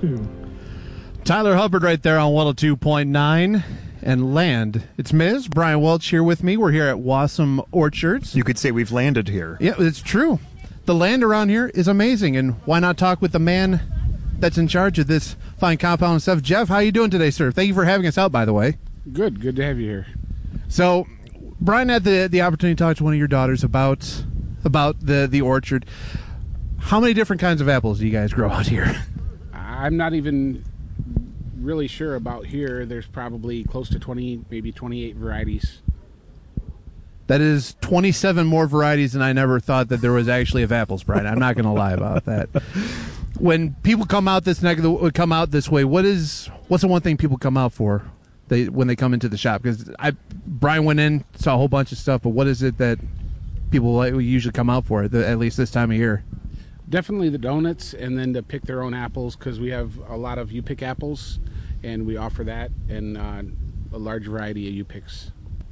Tyler Hubbard right there on 102.9 and Land. It's Ms. Brian Welch here with me. We're here at Wasum Orchards. You could say we've landed here. Yeah, it's true. The land around here is amazing, and why not talk with the man that's in charge of this fine compound and stuff. Jeff, how you doing today, sir? Thank you for having us out, by the way. Good to have you here. So, Brian had the opportunity to talk to one of your daughters about the orchard. How many different kinds of apples do you guys grow out here? I'm not even really sure about here. There's probably close to 20, maybe 28 varieties. That is 27 more varieties than I never thought that there was actually of apples, Brian. I'm not going to lie about that. When people come out this way, what's the one thing people come out for? When they come into the shop? Because Brian went in, saw a whole bunch of stuff, but what is it that people usually come out for, at least this time of year? Definitely the donuts, and then to pick their own apples, because we have a lot of U-Pick apples, and we offer that, and a large variety of U-Picks.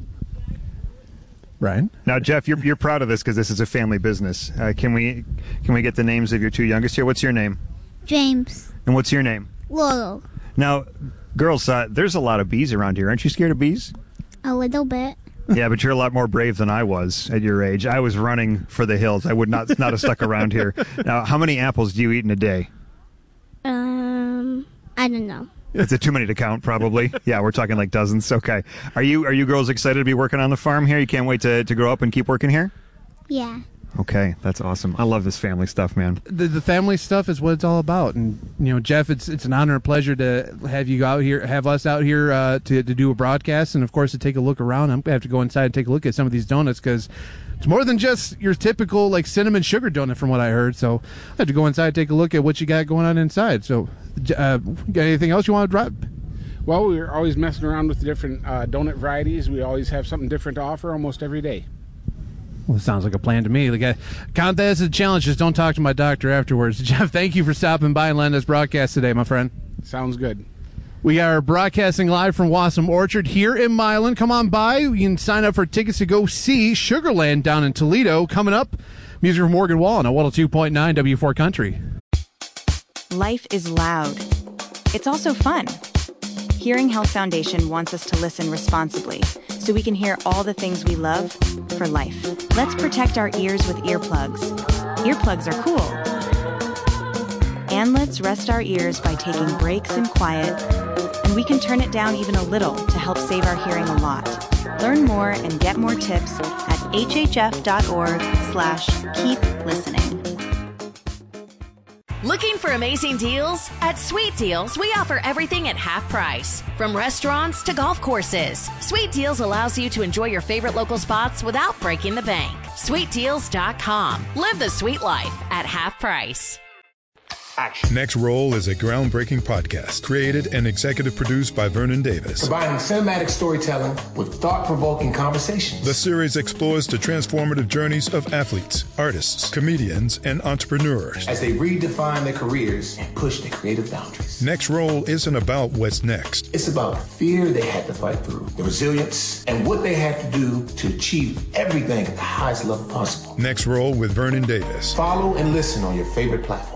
Brian? Now, Jeff, you're proud of this because this is a family business. Can we get the names of your two youngest here? What's your name? James. And what's your name? Laurel. Now, girls, there's a lot of bees around here. Aren't you scared of bees? A little bit. Yeah, but you're a lot more brave than I was at your age. I was running for the hills. I would not have stuck around here. Now, how many apples do you eat in a day? I don't know. Is it too many to count, probably? Yeah, we're talking like dozens. Okay. Are you girls excited to be working on the farm here? You can't wait to grow up and keep working here? Yeah. Okay, that's awesome. I love this family stuff, man. The family stuff is what it's all about, and Jeff, it's an honor and pleasure to have us out here to do a broadcast, and of course to take a look around. I'm gonna have to go inside and take a look at some of these donuts because it's more than just your typical cinnamon sugar donut, from what I heard. So I have to go inside and take a look at what you got going on inside. So, got anything else you want to drop? Well, we're always messing around with the different donut varieties. We always have something different to offer almost every day. Well, it sounds like a plan to me. Count that as a challenge. Just don't talk to my doctor afterwards. Jeff, thank you for stopping by and letting us broadcast today, my friend. Sounds good. We are broadcasting live from Wasum Orchard here in Milan. Come on by. You can sign up for tickets to go see Sugarland down in Toledo. Coming up, music from Morgan Wallen on 102.9 W4 Country. Life is loud. It's also fun. Hearing Health Foundation wants us to listen responsibly so we can hear all the things we love for life. Let's protect our ears with earplugs. Earplugs are cool. And let's rest our ears by taking breaks in quiet, and we can turn it down even a little to help save our hearing a lot. Learn more and get more tips at hhf.org/keep listening. Looking for amazing deals? At Sweet Deals, we offer everything at half price. From restaurants to golf courses, Sweet Deals allows you to enjoy your favorite local spots without breaking the bank. SweetDeals.com. Live the sweet life at half price. Action. Next Roll is a groundbreaking podcast created and executive produced by Vernon Davis. Combining cinematic storytelling with thought-provoking conversations. The series explores the transformative journeys of athletes, artists, comedians, and entrepreneurs as they redefine their careers and push their creative boundaries. Next Roll isn't about what's next. It's about the fear they had to fight through, the resilience, and what they had to do to achieve everything at the highest level possible. Next Roll with Vernon Davis. Follow and listen on your favorite platform.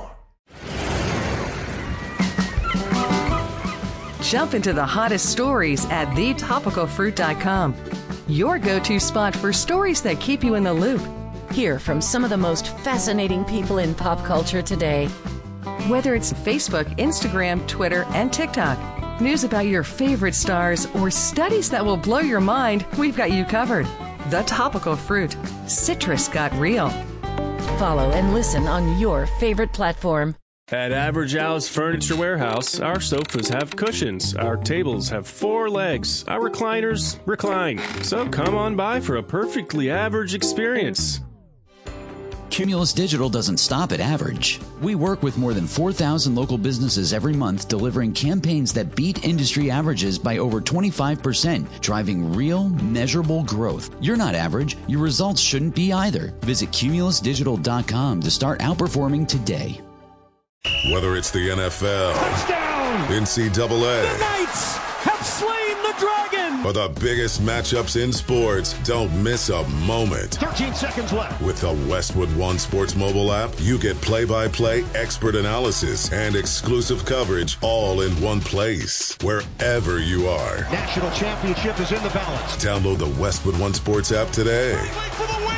Jump into the hottest stories at thetopicalfruit.com. Your go-to spot for stories that keep you in the loop. Hear from some of the most fascinating people in pop culture today. Whether it's Facebook, Instagram, Twitter, and TikTok, news about your favorite stars, or studies that will blow your mind, we've got you covered. The Topical Fruit. Citrus got real. Follow and listen on your favorite platform. At Average Al's Furniture Warehouse, our sofas have cushions, our tables have 4 legs, our recliners recline. So come on by for a perfectly average experience. Cumulus Digital doesn't stop at average. We work with more than 4,000 local businesses every month, delivering campaigns that beat industry averages by over 25%, driving real, measurable growth. You're not average. Your results shouldn't be either. Visit cumulusdigital.com to start outperforming today. Whether it's the NFL, touchdown, NCAA, the Knights have slain the Dragon! For the biggest matchups in sports, don't miss a moment. 13 seconds left. With the Westwood One Sports mobile app, you get play-by-play expert analysis and exclusive coverage all in one place, wherever you are. National championship is in the balance. Download the Westwood One Sports app today. For the win!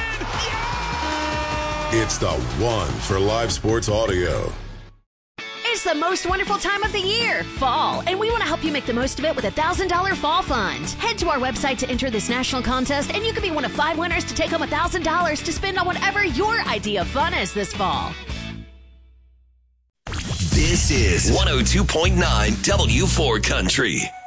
It's the one for live sports audio. It's the most wonderful time of the year, fall, and we want to help you make the most of it with a $1,000 fall fund. Head to our website to enter this national contest, and you could be one of 5 winners to take home $1,000 to spend on whatever your idea of fun is this fall. This is 102.9 W4 Country.